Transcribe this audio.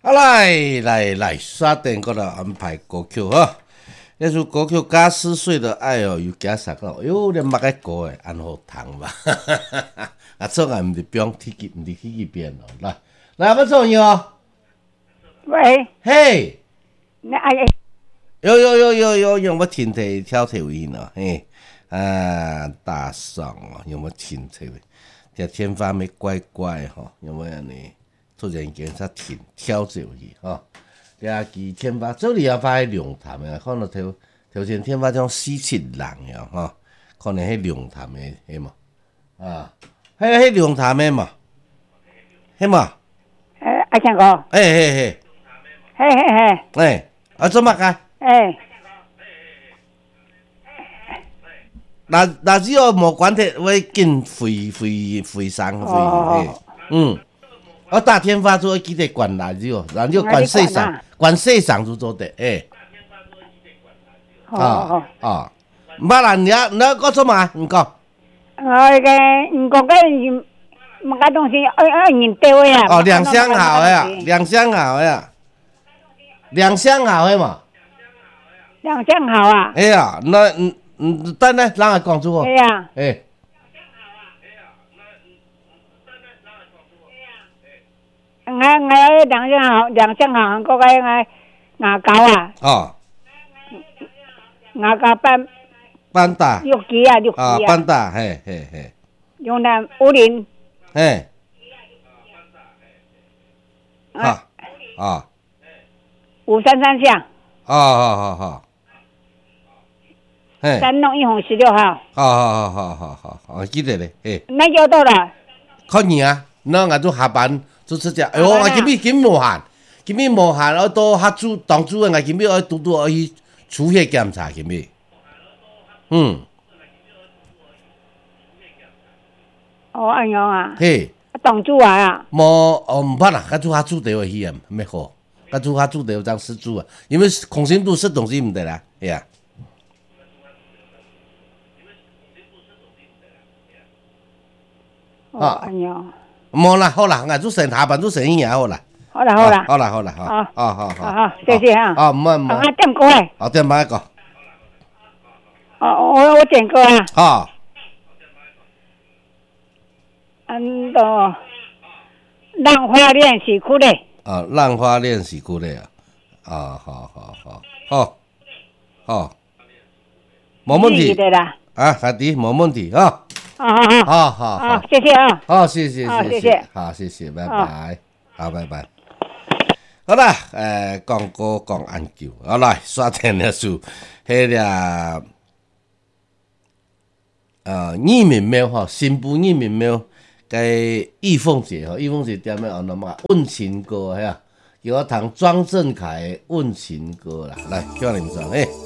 来，刷电过来安排歌曲哈。那首歌曲加撕碎的爱哦，又加啥个？哟，你捌个歌诶，安好听吧？啊，做啊，毋是标体机，毋是体机变咯。来，要做样？ 喂， 嘿， 那哎， 有，我听题挑题位呢？嘿，啊，大爽哦，有没有听题位？这天发没乖乖哈，有没有呢？突然间才停挑这位哈。掠支天发，这里也发迄龙潭诶，看到头前天发种四七人呀吼，可能迄龙潭诶，迄嘛啊，迄龙潭诶嘛，迄嘛， 阿强哥， 嘿，啊做乜个？那只要无管体会见飞上我大天发做记得管垃圾哦，然后管细上，管细上就做的，唔捌啦，你讲做嘛？唔讲。 我个唔讲个物个东西，认对位啊。 哦，两相好呀，两相好的嘛。 两相好啊。 哎呀，那等呢，让佢讲出我。 哎呀。我两相好，嗰個牙膏啊。 哦。 牙膏班打。 六支啊。 班打，嘿。 用那50。 嘿。 533项。 好。嘿。 3弄1红16号。 好，记得咧，嘿。 那就到了。 看你啊，那我就下班。做出只，哎呦！我今日无限，我到下主当主任，我今日我拄去出血检查，今日， 哦，安样啊？ 嘿， 当主啊？ 唔捌啦，甲做下主地位去啊，咩好？甲做下主地有当失主啊，因为空心度吃东西唔得啦，系啊。 哦，安样。 冇啦，好啦，我做成下班做成嘢好啦。 好啦，好，谢谢啊。 唔好。 我点歌诶。 我点一个。 我点歌啊。 好。 浪花恋是苦嘞。 浪花恋是苦嘞啊。好，冇问题。阿弟冇问题啊。好， 谢谢啊！ 好，谢谢，好，谢谢，拜拜，好，拜拜。好啦，讲歌讲研究，好来刷电的书，迄个义民庙吼，新妇义民庙，该玉凤姐吼，玉凤姐点样那么问情歌呀？叫我弹庄振凯问情歌啦，来叫你们唱，